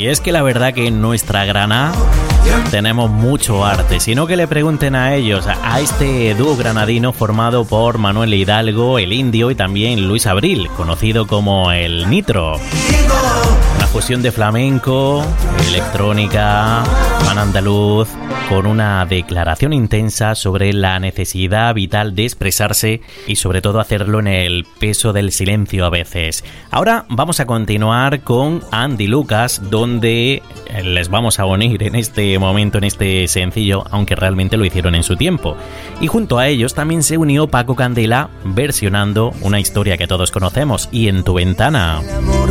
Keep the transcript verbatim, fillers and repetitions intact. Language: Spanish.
es que la verdad que en nuestra grana tenemos mucho arte, sino que le pregunten a ellos, a este dúo granadino formado por Manuel Hidalgo, el Indio, y también Luis Abril, conocido como el Nitro. Una fusión de flamenco, electrónica, pan andaluz, con una declaración intensa sobre la necesidad vital de expresarse y sobre todo hacerlo en el peso del silencio a veces. Ahora vamos a continuar con Andy Lucas, donde les vamos a unir en este momento, en este sencillo, aunque realmente lo hicieron en su tiempo. Y junto a ellos también se unió Paco Candela versionando una historia que todos conocemos, Y en tu ventana.